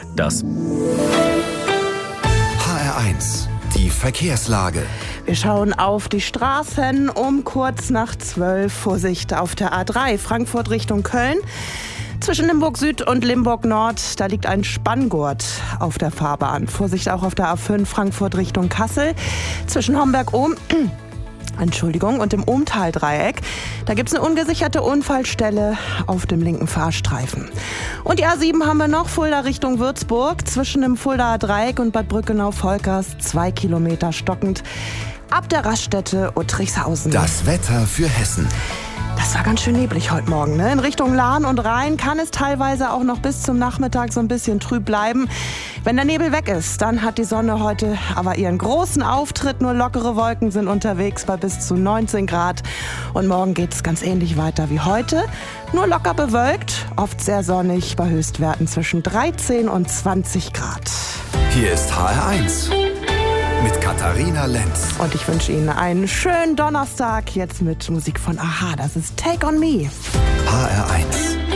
Das HR1, die Verkehrslage. Wir schauen auf die Straßen um kurz nach 12. Vorsicht auf der A3 Frankfurt Richtung Köln. Zwischen Limburg Süd und Limburg Nord, da liegt ein Spanngurt auf der Fahrbahn. Vorsicht auch auf der A5 Frankfurt Richtung Kassel. Zwischen Homberg-Ohm und dem Ohmtal-Dreieck. Da gibt es eine ungesicherte Unfallstelle auf dem linken Fahrstreifen. Und die A7 haben wir noch, Fulda Richtung Würzburg. Zwischen dem Fuldaer Dreieck und Bad Brückenau-Volkers 2 Kilometer stockend. Ab der Raststätte Uttrichshausen. Das Wetter für Hessen. Das war ganz schön neblig heute Morgen, ne? In Richtung Lahn und Rhein kann es teilweise auch noch bis zum Nachmittag so ein bisschen trüb bleiben. Wenn der Nebel weg ist, dann hat die Sonne heute aber ihren großen Auftritt. Nur lockere Wolken sind unterwegs bei bis zu 19 Grad. Und morgen geht es ganz ähnlich weiter wie heute. Nur locker bewölkt, oft sehr sonnig bei Höchstwerten zwischen 13 und 20 Grad. Hier ist HR1 mit Katharina Lenz. Und ich wünsche Ihnen einen schönen Donnerstag, jetzt mit Musik von Aha. Das ist Take on Me. HR1.